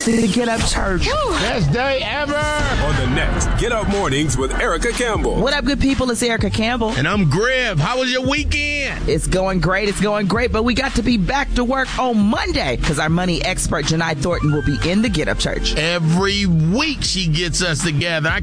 The Get Up Church. Best day ever. On the next Get Up Mornings with Erica Campbell. What up, good people? It's Erica Campbell. And I'm Griff. How was your weekend? It's going great. But we got to be back to work on Monday because our money expert, Janai Thornton, will be in the Get Up Church. Every week she gets us together.